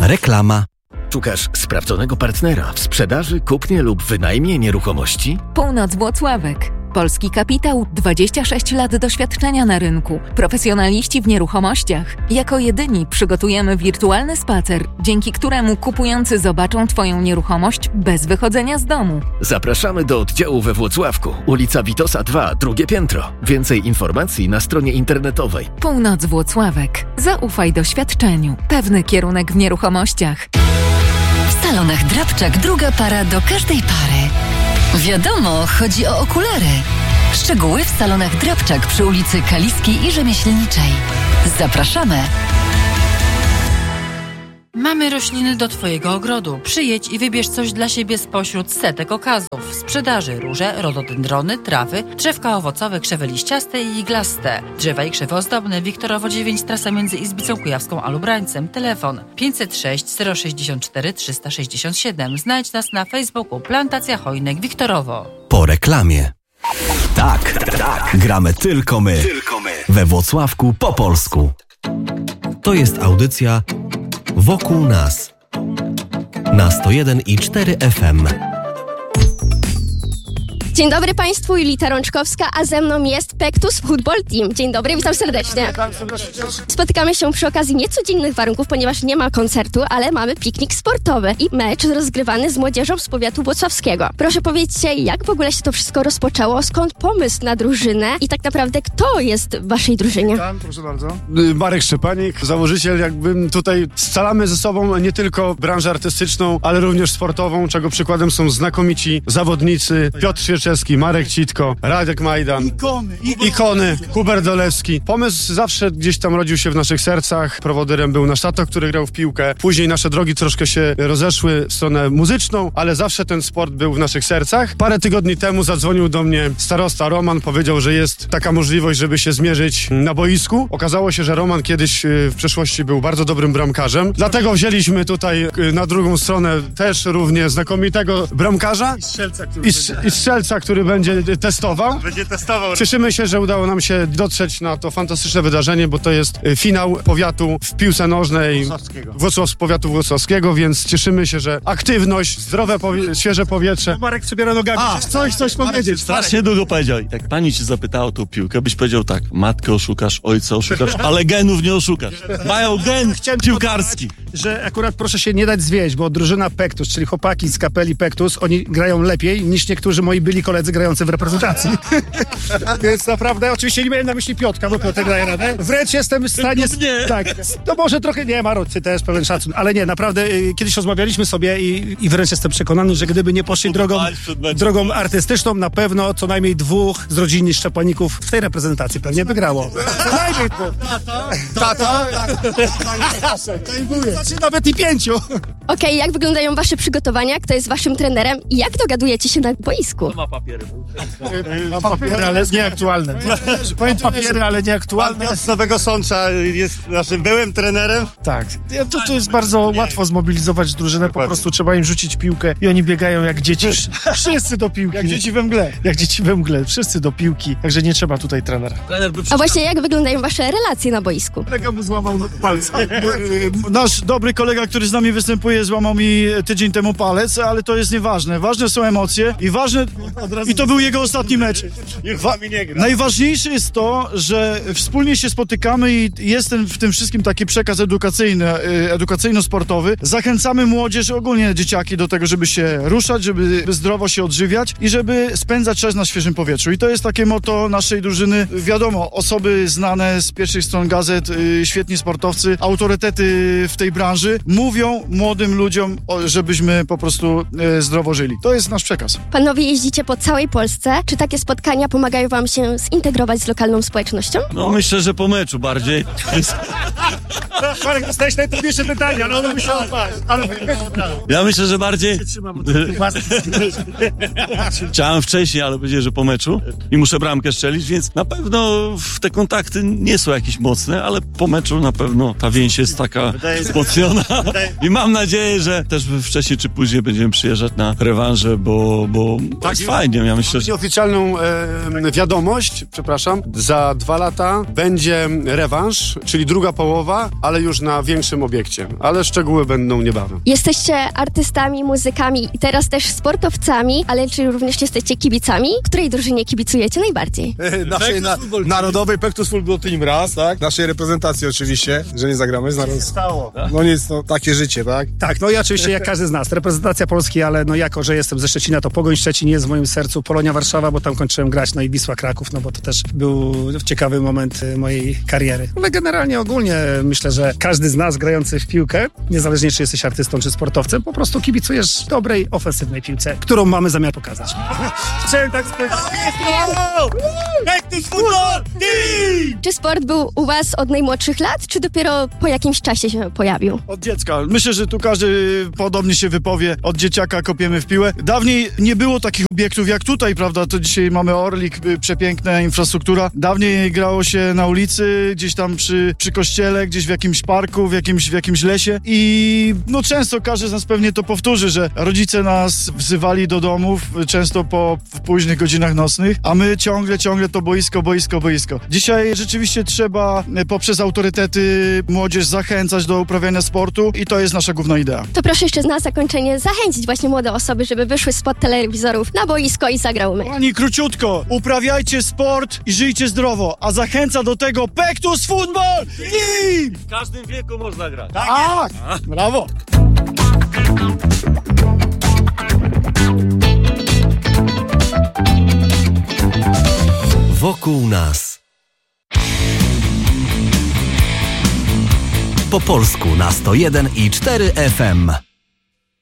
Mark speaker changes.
Speaker 1: Reklama.
Speaker 2: Szukasz sprawdzonego partnera w sprzedaży, kupnie lub wynajmie nieruchomości?
Speaker 3: Północ Włocławek. Polski kapitał, 26 lat doświadczenia na rynku. Profesjonaliści w nieruchomościach. Jako jedyni przygotujemy wirtualny spacer, dzięki któremu kupujący zobaczą Twoją nieruchomość bez wychodzenia z domu.
Speaker 2: Zapraszamy do oddziału we Włocławku, ulica Witosa 2, drugie piętro. Więcej informacji na stronie internetowej.
Speaker 3: Północ Włocławek. Zaufaj doświadczeniu. Pewny kierunek w nieruchomościach.
Speaker 4: W salonach Drabczak druga para do każdej pary. Wiadomo, chodzi o okulary. Szczegóły w salonach Drabczak przy ulicy Kaliskiej i Rzemieślniczej. Zapraszamy!
Speaker 5: Mamy rośliny do Twojego ogrodu. Przyjedź i wybierz coś dla siebie spośród setek okazów. W sprzedaży róże, rododendrony, trawy, drzewka owocowe, krzewy liściaste i iglaste. Drzewa i krzewy ozdobne. Wiktorowo 9, trasa między Izbicą Kujawską a Lubrańcem. Telefon 506 064 367. Znajdź nas na Facebooku Plantacja Hojnek Wiktorowo.
Speaker 1: Po reklamie. Tak. Gramy tylko my. We Włocławku po polsku. To jest audycja Wokół nas na 101,4 FM.
Speaker 6: Dzień dobry Państwu, Julita Rączkowska, a ze mną jest Pektus Football Team. Dzień dobry, witam serdecznie. Spotykamy się przy okazji niecodziennych warunków, ponieważ nie ma koncertu, ale mamy piknik sportowy i mecz rozgrywany z młodzieżą z powiatu włocławskiego. Proszę powiedzcie, jak w ogóle się to wszystko rozpoczęło, skąd pomysł na drużynę i tak naprawdę kto jest w waszej drużynie?
Speaker 7: Proszę bardzo. Marek Szczepanik, założyciel. Jakby tutaj scalamy ze sobą nie tylko branżę artystyczną, ale również sportową, czego przykładem są znakomici zawodnicy. Piotr Świerczewski, Marek Citko, Radek Majdan. Ikony. Hubert Dolewski. Pomysł zawsze gdzieś tam rodził się w naszych sercach. Prowodyrem był nasz tato, który grał w piłkę. Później nasze drogi troszkę się rozeszły w stronę muzyczną, ale zawsze ten sport był w naszych sercach. Parę tygodni temu zadzwonił do mnie starosta Roman, powiedział, że jest taka możliwość, żeby się zmierzyć na boisku. Okazało się, że Roman kiedyś w przeszłości był bardzo dobrym bramkarzem. Dlatego wzięliśmy tutaj na drugą stronę też równie znakomitego bramkarza i strzelca, który będzie testował. Cieszymy się, że udało nam się dotrzeć na to fantastyczne wydarzenie, bo to jest finał powiatu w piłce nożnej powiatu włocławskiego, więc cieszymy się, że aktywność, zdrowe, świeże powietrze. Marek przebiera nogami. Coś powiedzieć.
Speaker 8: Strasznie długo powiedział. Jak pani cię zapytała o tą piłkę, byś powiedział tak: matkę oszukasz, ojca oszukasz, ale genów nie oszukasz. Mają gen piłkarski.
Speaker 7: Że akurat proszę się nie dać zwieść, bo drużyna Pektus, czyli chłopaki z kapeli Pektus, oni grają lepiej niż niektórzy moi byli koledzy grający w reprezentacji. Więc naprawdę, oczywiście nie miałem na myśli Piotrka, bo Piotr daje radę. Wręcz jestem w stanie... Tak, to może trochę nie ma, ty też pełen szacun, ale nie, naprawdę kiedyś rozmawialiśmy sobie i wręcz jestem przekonany, że gdyby nie poszli drogą artystyczną, na pewno co najmniej 2 z rodziny Szczepaników w tej reprezentacji pewnie wygrało. Co najmniej 2. Tata? Nawet i 5.
Speaker 6: Okej, jak wyglądają wasze przygotowania? Kto jest waszym trenerem? I jak dogadujecie się na boisku?
Speaker 8: Ma papiery.
Speaker 7: Ma papiery, ale nieaktualne. Papiery, ale nieaktualne.
Speaker 9: Z Nowego Sącza jest naszym byłym trenerem.
Speaker 7: Tak. To jest bardzo łatwo zmobilizować drużynę. Po prostu trzeba im rzucić piłkę i oni biegają jak dzieci. Wszyscy do piłki. Jak dzieci we mgle. Wszyscy do piłki. Także nie trzeba tutaj trenera.
Speaker 6: A właśnie jak wyglądają wasze relacje na boisku?
Speaker 7: Kolega mu złamał palec. Nasz dobry kolega, który z nami występuje, złamał mi tydzień temu palec, ale to jest nieważne. Ważne są emocje i to był jego ostatni mecz.
Speaker 9: Niech wami nie gra.
Speaker 7: Najważniejsze jest to, że wspólnie się spotykamy i jest w tym wszystkim taki przekaz edukacyjno-sportowy. Zachęcamy młodzież, ogólnie dzieciaki do tego, żeby się ruszać, żeby zdrowo się odżywiać i żeby spędzać czas na świeżym powietrzu. I to jest takie motto naszej drużyny. Wiadomo, osoby znane z pierwszych stron gazet, świetni sportowcy, autorytety w tej branży mówią młodym ludziom, żebyśmy po prostu zdrowo żyli. To jest nasz przekaz.
Speaker 6: Panowie jeździcie po całej Polsce. Czy takie spotkania pomagają wam się zintegrować z lokalną społecznością?
Speaker 8: No myślę, że po meczu bardziej.
Speaker 7: Marek, dostałeś najtrudniejsze pytania, no by się odpaść.
Speaker 8: Ja myślę, że bardziej... Chciałem wcześniej, ale powiedziałem, że po meczu i muszę bramkę strzelić, więc na pewno te kontakty nie są jakieś mocne, ale po meczu na pewno ta więź jest taka wzmocniona i mam nadzieję, nadzieję, że też wcześniej czy później będziemy przyjeżdżać na rewanże, bo tak jest fajnie. Ja myślę, że...
Speaker 7: Oficjalną wiadomość, przepraszam, za 2 lata będzie rewanż, czyli druga połowa, ale już na większym obiekcie. Ale szczegóły będą niebawem.
Speaker 6: Jesteście artystami, muzykami i teraz też sportowcami, ale czy również jesteście kibicami? Której drużynie kibicujecie najbardziej?
Speaker 10: Naszej narodowej Pektus Football Team raz, tak? Naszej reprezentacji oczywiście, że nie zagramy z narodem. No nic, no takie życie, tak?
Speaker 11: Tak, no i oczywiście jak każdy z nas, reprezentacja Polski, ale no jako, że jestem ze Szczecina, to Pogoń Szczecin jest w moim sercu, Polonia Warszawa, bo tam kończyłem grać, no i Wisła Kraków, no bo to też był ciekawy moment mojej kariery. Ale generalnie ogólnie myślę, że każdy z nas grający w piłkę, niezależnie czy jesteś artystą czy sportowcem, po prostu kibicujesz dobrej, ofensywnej piłce, którą mamy zamiar pokazać. Chciałem tak powiedzieć.
Speaker 6: Czy sport był u was od najmłodszych lat, czy dopiero po jakimś czasie się pojawił?
Speaker 12: Od dziecka. Myślę, że tu każdy podobnie się wypowie. Od dzieciaka kopiemy w piłę. Dawniej nie było takich obiektów jak tutaj, prawda? To dzisiaj mamy Orlik, przepiękna infrastruktura. Dawniej grało się na ulicy, gdzieś tam przy kościele, gdzieś w jakimś parku, w jakimś lesie i no często każdy z nas pewnie to powtórzy, że rodzice nas wzywali do domów, często po późnych godzinach nocnych, a my ciągle to boisko. Dzisiaj rzeczywiście trzeba poprzez autorytety młodzież zachęcać do uprawiania sportu i to jest nasza główna idea.
Speaker 6: To proszę jeszcze na zakończenie zachęcić właśnie młode osoby, żeby wyszły spod telewizorów na boisko i zagrały mecz.
Speaker 12: Pani, króciutko, uprawiajcie sport i żyjcie zdrowo, a zachęca do tego Pektus Football Team!
Speaker 8: W każdym wieku można grać.
Speaker 12: Tak! Brawo!
Speaker 1: Wokół nas. Po polsku na 101,4 FM.